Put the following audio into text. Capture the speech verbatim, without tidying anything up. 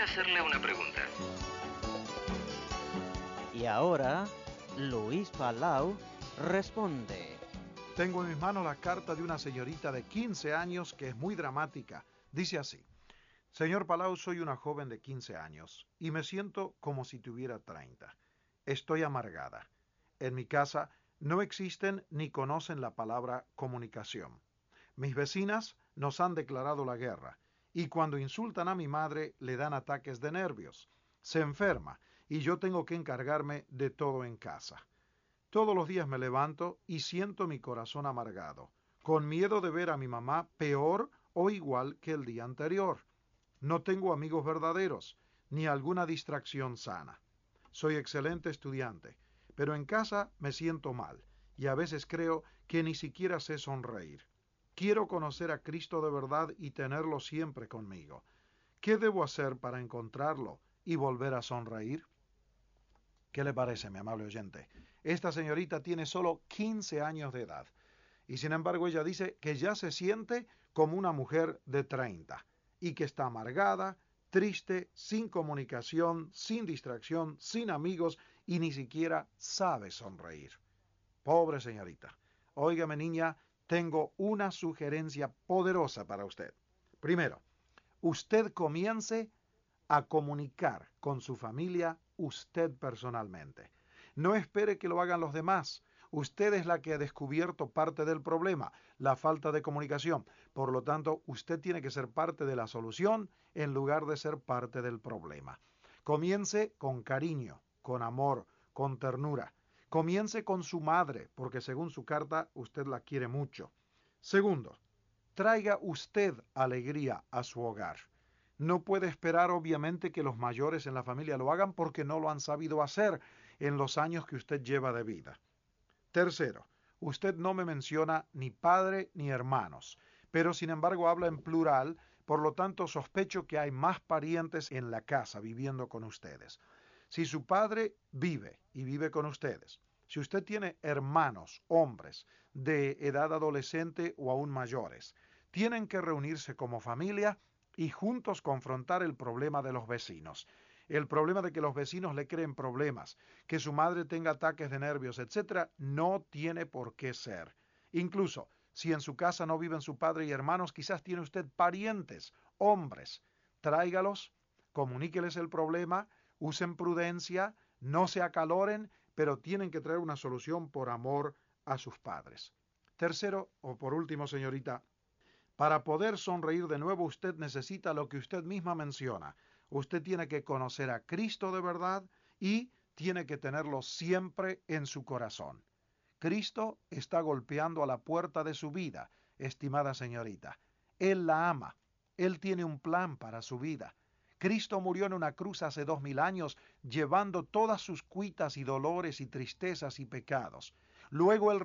hacerle una pregunta. Y ahora, Luis Palau responde. Tengo en mis manos la carta de una señorita de quince años que es muy dramática. Dice así: Señor Palau, soy una joven de quince años y me siento como si tuviera treinta. Estoy amargada. En mi casa no existen ni conocen la palabra comunicación. Mis vecinas nos han declarado la guerra y cuando insultan a mi madre le dan ataques de nervios. Se enferma y yo tengo que encargarme de todo en casa. Todos los días me levanto y siento mi corazón amargado, con miedo de ver a mi mamá peor o igual que el día anterior. No tengo amigos verdaderos, ni alguna distracción sana. Soy excelente estudiante, pero en casa me siento mal y a veces creo que ni siquiera sé sonreír. Quiero conocer a Cristo de verdad y tenerlo siempre conmigo. ¿Qué debo hacer para encontrarlo y volver a sonreír? ¿Qué le parece, mi amable oyente? Esta señorita tiene solo quince años de edad y sin embargo ella dice que ya se siente como una mujer de treinta y que está amargada, triste, sin comunicación, sin distracción, sin amigos y ni siquiera sabe sonreír. Pobre señorita. Óigame, niña, tengo una sugerencia poderosa para usted. Primero, usted comience a comunicar con su familia usted personalmente. No espere que lo hagan los demás. Usted es la que ha descubierto parte del problema, la falta de comunicación. Por lo tanto, usted tiene que ser parte de la solución en lugar de ser parte del problema. Comience con cariño, con amor, con ternura. Comience con su madre, porque según su carta, usted la quiere mucho. Segundo, traiga usted alegría a su hogar. No puede esperar obviamente que los mayores en la familia lo hagan porque no lo han sabido hacer en los años que usted lleva de vida. Tercero, usted no me menciona ni padre ni hermanos, pero sin embargo habla en plural, por lo tanto sospecho que hay más parientes en la casa viviendo con ustedes. Si su padre vive y vive con ustedes, si usted tiene hermanos, hombres, de edad adolescente o aún mayores, tienen que reunirse como familia y juntos confrontar el problema de los vecinos. El problema de que los vecinos le creen problemas, que su madre tenga ataques de nervios, etcétera, no tiene por qué ser. Incluso, si en su casa no viven su padre y hermanos, quizás tiene usted parientes, hombres. Tráigalos, comuníqueles el problema, usen prudencia, no se acaloren, pero tienen que traer una solución por amor a sus padres. Tercero, o por último, señorita, para poder sonreír de nuevo usted necesita lo que usted misma menciona. Usted tiene que conocer a Cristo de verdad y tiene que tenerlo siempre en su corazón. Cristo está golpeando a la puerta de su vida, estimada señorita. Él la ama. Él tiene un plan para su vida. Cristo murió en una cruz hace dos mil años, llevando todas sus cuitas y dolores y tristezas y pecados. Luego Él